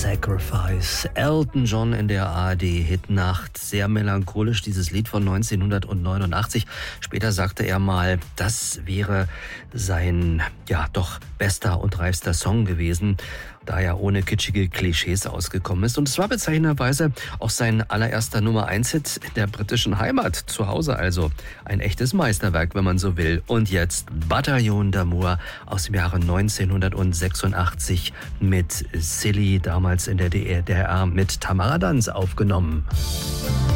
Sacrifice. Elton John in der ARD-Hitnacht. Sehr melancholisch, dieses Lied von 1989. Später sagte er mal, das wäre sein, doch bester und reifster Song gewesen, da er ohne kitschige Klischees ausgekommen ist. Und es war bezeichnenderweise auch sein allererster Nummer-1-Hit in der britischen Heimat, zu Hause also. Ein echtes Meisterwerk, wenn man so will. Und jetzt Bataillon d'Amour aus dem Jahre 1986 mit Silly, damals in der DDR mit Tamara Danz aufgenommen.